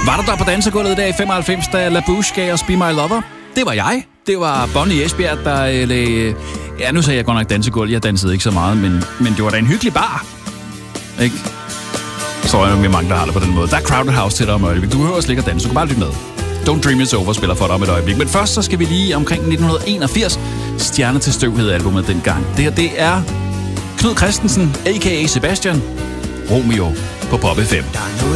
Var du der på dansegulvet i dag i 95, da La Bouche gav os Be My Lover? Det var jeg. Det var Bonnie Esbjerg, der lagde... Ja, nu sagde jeg godt nok dansegulv. Jeg dansede ikke så meget, men det var da en hyggelig bar. Ikke? Så er der mange, der har det på den måde. Der er Crowded House til dig om et øjeblik. Du behøver slet ikke at danse. Du kan bare lytte med. Don't Dream It's Over spiller for dig om et øjeblik. Men først så skal vi lige omkring 1981. Stjerne til støv hed albumet dengang. Det her, det er Knud Christensen, a.k.a. Sebastian Romeo på Pop FM.